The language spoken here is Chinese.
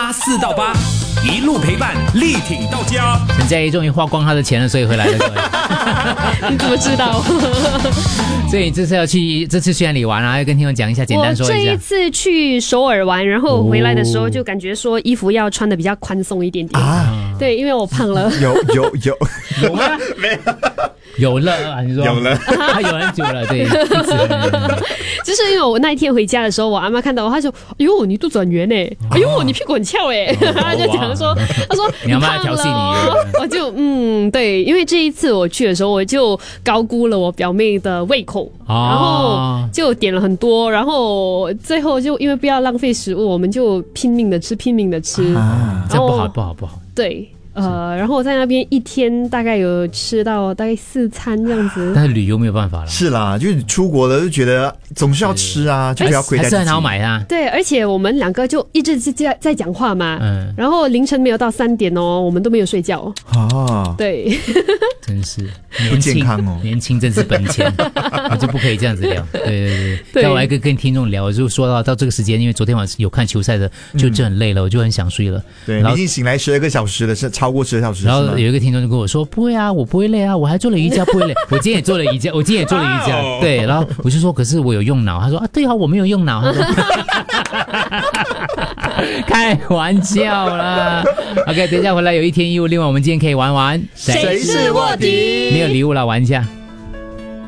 4到8，一路陪伴，力挺到家。 陈佳怡终于花光他的钱了，所以回来了，各位。 你怎么知道？ 所以这次去哪里玩啊？要跟听众讲一下，简单说一下。 我这一次去首尔玩，然后回来的时候就感觉说衣服要穿的比较宽松一点点啊。对，因为我胖了。 有吗？ 没有。 有了啊，你说有了， 他有很久了，对， 就是因为我那一天回家的时候，我阿妈看到我，她说：“哎呦，你肚子很圆诶，哎呦，你屁股很翘诶。”她就讲说，她说你阿妈调戏你， 我就对，因为这一次我去的时候，我就高估了我表妹的胃口，然后就点了很多，然后最后就因为不要浪费食物，我们就拼命的吃，这样不好。 对。然后我在那边一天大概有吃到大概4餐这样子， 但是旅游没有办法了。 是啦，就是出国了就觉得总是要吃啊，就不要亏待自己。 还是很好买啊。 对，而且我们两个就一直在讲话嘛，然后凌晨没有到3点哦，我们都没有睡觉。对， 真是不健康哦， 年轻真是本钱，我就不可以这样子聊。对。但我还跟听众聊，就说到这个时间，因为昨天晚上有看球赛的，就很累了，我就很想睡了。 对，你已经醒来12个小时了，是超过12小时。 然后有一个听众就跟我说：“不会啊，我不会累啊，我还做了瑜伽，不会累。我今天也做了瑜伽，对。然后我就说，可是我有用脑。他说啊，对啊，我没有用脑。他说开玩笑啦。OK， 等一下回来有一天一物，另外我们今天可以玩谁是卧底， 没有礼物了，玩一下。